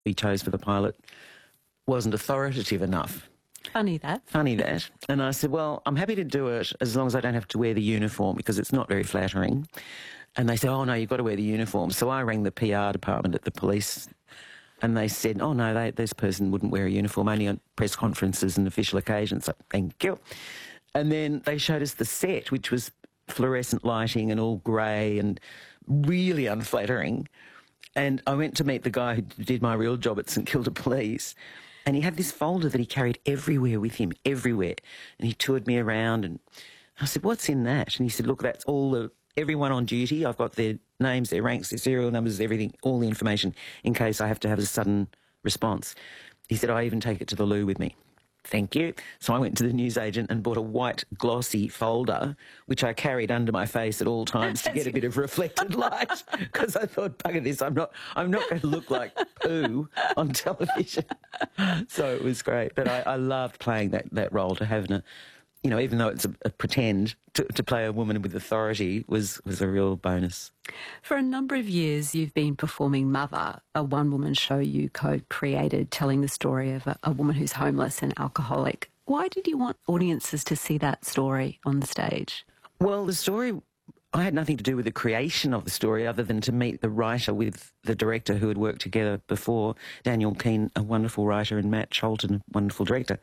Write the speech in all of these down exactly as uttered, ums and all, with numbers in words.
we chose for the pilot wasn't authoritative enough. Funny that. Funny that. And I said, well, I'm happy to do it as long as I don't have to wear the uniform because it's not very flattering. And they said, oh, no, you've got to wear the uniform. So I rang the P R department at the police and they said, oh, no, they, this person wouldn't wear a uniform, only on press conferences and official occasions. So thank you. And then they showed us the set, which was fluorescent lighting and all grey and really unflattering. And I went to meet the guy who did my real job at St Kilda Police, and he had this folder that he carried everywhere with him, everywhere. And he toured me around, and I said, what's in that? And he said, look, that's all the, everyone on duty. I've got their names, their ranks, their serial numbers, everything, all the information in case I have to have a sudden response. He said, I even take it to the loo with me. Thank you. So I went to the newsagent and bought a white glossy folder, which I carried under my face at all times to get a bit of reflected light, because I thought, bugger this, I'm not, I'm not going to look like poo on television. So it was great. But I, I loved playing that, that role, to have, a, you know, even though it's a, a pretend, to, to play a woman with authority was, was a real bonus. For a number of years, you've been performing Mother, a one-woman show you co-created, telling the story of a, a woman who's homeless and alcoholic. Why did you want audiences to see that story on the stage? Well, the story, I had nothing to do with the creation of the story other than to meet the writer with the director who had worked together before, Daniel Keane, a wonderful writer, and Matt Cholton, a wonderful director.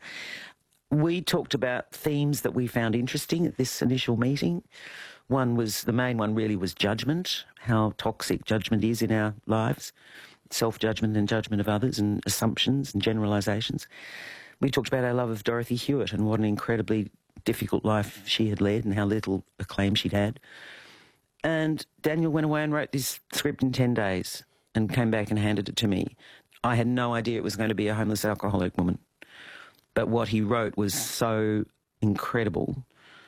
We talked about themes that we found interesting at this initial meeting. One was, the main one really was judgment, how toxic judgment is in our lives, self-judgment and judgment of others, and assumptions and generalisations. We talked about our love of Dorothy Hewitt and what an incredibly difficult life she had led and how little acclaim she'd had. And Daniel went away and wrote this script in ten days and came back and handed it to me. I had no idea it was going to be a homeless alcoholic woman. But what he wrote was so incredible.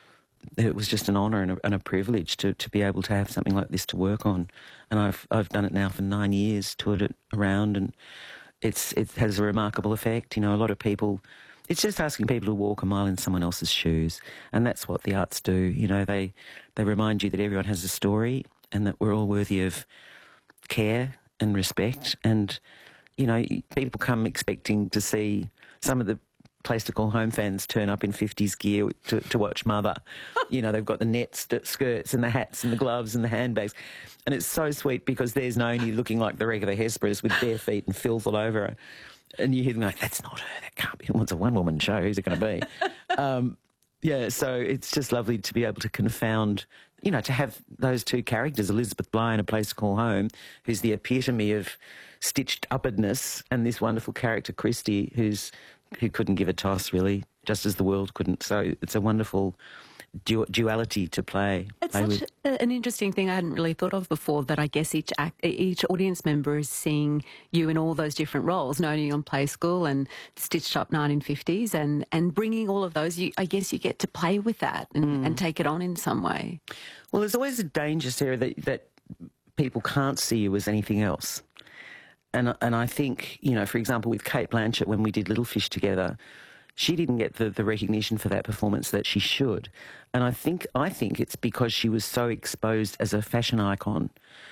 It was just an honour and a, and a privilege to, to be able to have something like this to work on. And I've I've done it now for nine years, toured it around, and it's it has a remarkable effect. You know, a lot of people, it's just asking people to walk a mile in someone else's shoes, and that's what the arts do. You know, they they remind you that everyone has a story and that we're all worthy of care and respect. And, you know, people come expecting to see some of the Place to Call Home fans turn up in fifties gear to, to watch Mother. You know, they've got the net skirts and the hats and the gloves and the handbags. And it's so sweet because there's Noni looking like the regular Hesperus with bare feet and filth all over her. And you hear them like, that's not her, that can't be. Well, it's a one-woman show, who's it going to be? um, yeah, so it's just lovely to be able to confound, you know, to have those two characters, Elizabeth Bligh in A Place to Call Home, who's the epitome of stitched upwardness, and this wonderful character, Christy, who's who couldn't give a toss, really, just as the world couldn't. So it's a wonderful du duality to play. It's play such with. A, an interesting thing I hadn't really thought of before, that I guess each act, each audience member is seeing you in all those different roles, Noni on Play School and Stitched Up nineteen fifties, and, and bringing all of those, you, I guess you get to play with that and, mm. and take it on in some way. Well, there's always a danger, Sarah, that, that people can't see you as anything else. And and I think, you know, for example, with Cate Blanchett, when we did Little Fish together, she didn't get the, the recognition for that performance that she should. And I think I think it's because she was so exposed as a fashion icon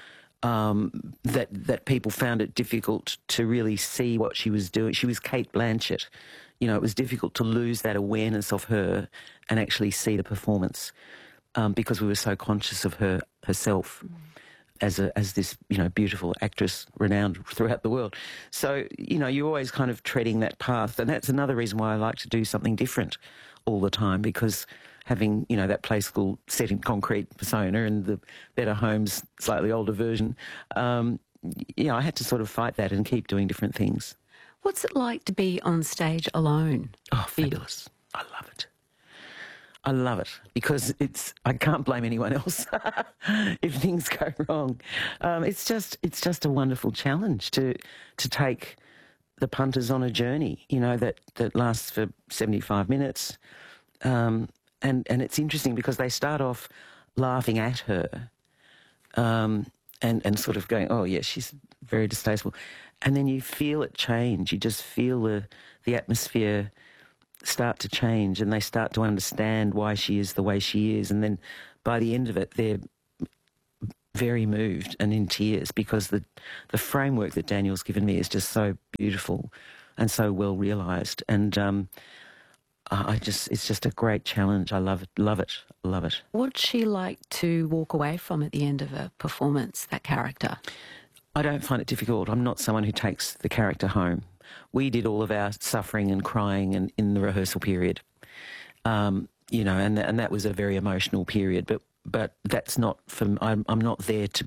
um, that that people found it difficult to really see what she was doing. She was Cate Blanchett. You know, it was difficult to lose that awareness of her and actually see the performance um, because we were so conscious of her herself. Mm. as a as this, you know, beautiful actress renowned throughout the world. So, you know, you're always kind of treading that path, and that's another reason why I like to do something different all the time, because having, you know, that Play School set in concrete persona and the Better Homes slightly older version, um, you know, I had to sort of fight that and keep doing different things. What's it like to be on stage alone? Oh, fabulous. I love it. I love it because it's, I can't blame anyone else if things go wrong. Um, it's just, it's just a wonderful challenge to, to take the punters on a journey, you know, that, that lasts for seventy-five minutes. Um, and, and it's interesting because they start off laughing at her, um, and, and sort of going, oh yeah, she's very distasteful. And then you feel it change. You just feel the, the atmosphere start to change, and they start to understand why she is the way she is, and then by the end of it they're very moved and in tears because the the framework that Daniel's given me is just so beautiful and so well realised. And um, I just, it's just a great challenge. I love it, love it, love it. What's she like to walk away from at the end of a performance, that character? I don't find it difficult. I'm not someone who takes the character home. We did all of our suffering and crying and in the rehearsal period, um, you know, and and that was a very emotional period. But but that's not for. I'm I'm not there to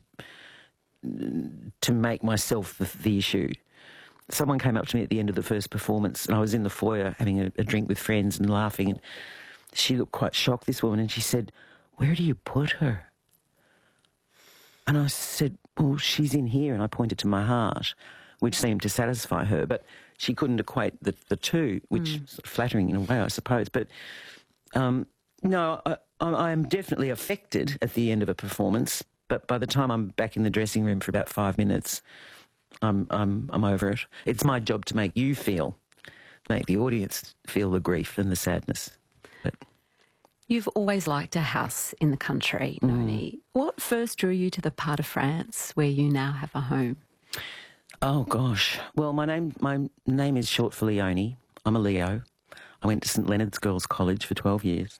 to make myself the, the issue. Someone came up to me at the end of the first performance, and I was in the foyer having a, a drink with friends and laughing, and she looked quite shocked, this woman, and she said, "Where do you put her?" And I said, "Well, she's in here," and I pointed to my heart, which seemed to satisfy her, but she couldn't equate the, the two, which mm. is flattering in a way, I suppose. But um, no, I, I am definitely affected at the end of a performance, but by the time I'm back in the dressing room for about five minutes, I'm, I'm, I'm over it. It's my job to make you feel, make the audience feel the grief and the sadness. But you've always liked a house in the country, Noni. Mm. What first drew you to the part of France where you now have a home? Oh, gosh. Well, my name my name is short for Leonie. I'm a Leo. I went to St Leonard's Girls' College for twelve years.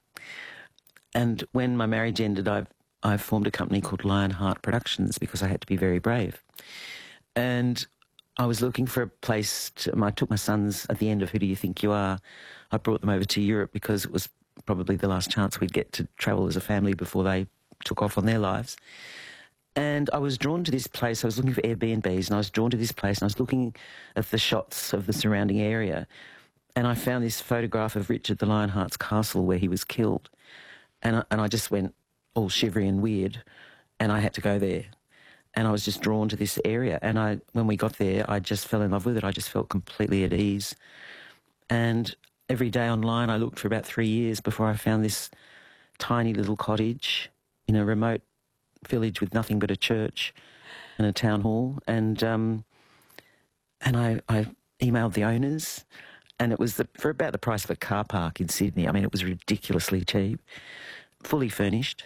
And when my marriage ended, I've, I formed a company called Lionheart Productions because I had to be very brave. And I was looking for a place to... I took my sons at the end of Who Do You Think You Are? I brought them over to Europe because it was probably the last chance we'd get to travel as a family before they took off on their lives. And I was drawn to this place. I was looking for Airbnbs, and I was drawn to this place, and I was looking at the shots of the surrounding area, and I found this photograph of Richard the Lionheart's castle where he was killed. And I, and I just went all shivery and weird, and I had to go there. And I was just drawn to this area. And I, when we got there, I just fell in love with it. I just felt completely at ease. And every day online, I looked for about three years before I found this tiny little cottage in a remote village with nothing but a church and a town hall. And um, and I, I emailed the owners, and it was the, for about the price of a car park in Sydney. I mean, it was ridiculously cheap, fully furnished.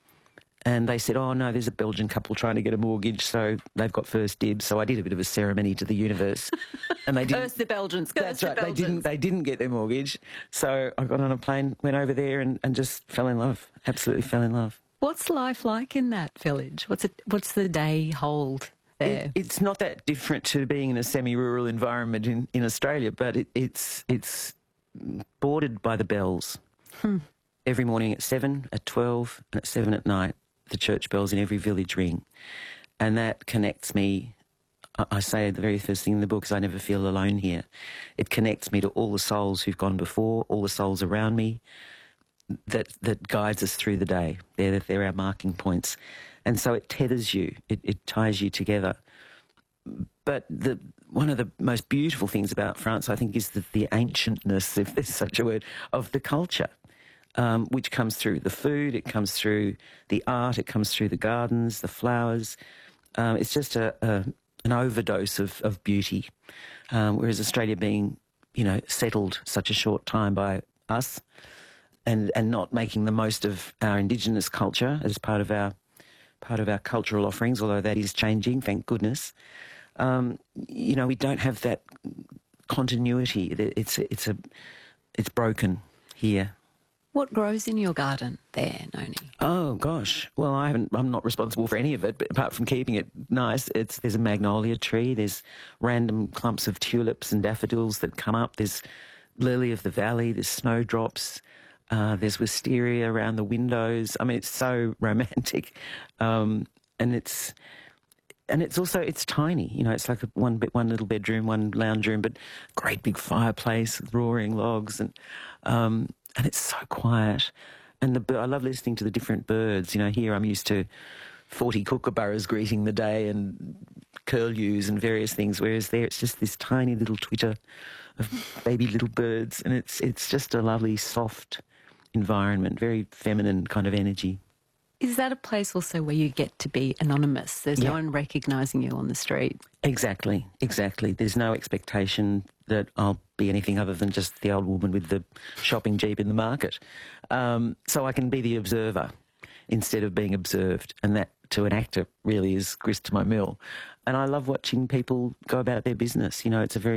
And they said, "Oh, no, there's a Belgian couple trying to get a mortgage, so they've got first dibs." So I did a bit of a ceremony to the universe. And they didn't. First the Belgians. That's first right. The they didn't. They didn't get their mortgage. So I got on a plane, went over there, and, and just fell in love. Absolutely fell in love. What's life like in that village? What's it? What's the day hold there? It, it's not that different to being in a semi-rural environment in, in Australia, but it, it's it's bordered by the bells. Hmm. Every morning at seven, at twelve, and at seven at night, the church bells in every village ring. And that connects me, I, I say the very first thing in the book is I never feel alone here. It connects me to all the souls who've gone before, all the souls around me, that that guides us through the day. They're, they're our marking points. And so it tethers you, it, it ties you together. But the one of the most beautiful things about France, I think, is the, the ancientness, if there's such a word, of the culture. Um, which comes through the food, it comes through the art, it comes through the gardens, the flowers. Um, it's just a, a an overdose of, of beauty. Um, whereas Australia being, you know, settled such a short time by us and, and not making the most of our Indigenous culture as part of our part of our cultural offerings, although that is changing, thank goodness. Um, you know, we don't have that continuity. It's it's a it's broken here. What grows in your garden there, Noni? Oh gosh, well I haven't. I'm not responsible for any of it, but apart from keeping it nice, it's there's a magnolia tree. There's random clumps of tulips and daffodils that come up. There's lily of the valley. There's snowdrops. Uh, there's wisteria around the windows. I mean, it's so romantic, um, and it's and it's also it's tiny. You know, it's like a one bit one little bedroom, one lounge room, but great big fireplace, with roaring logs, and. Um, And it's so quiet. And the I love listening to the different birds. You know, here I'm used to forty kookaburras greeting the day and curlews and various things, whereas there it's just this tiny little twitter of baby little birds. And it's it's just a lovely, soft environment, very feminine kind of energy. Is that a place also where you get to be anonymous? There's Yeah. no one recognising you on the street? Exactly, exactly. There's no expectation that I'll be anything other than just the old woman with the shopping jeep in the market. Um, so I can be the observer. instead of being observed. And that, to an actor, really is grist to my mill. And I love watching people go about their business. You know, it's a very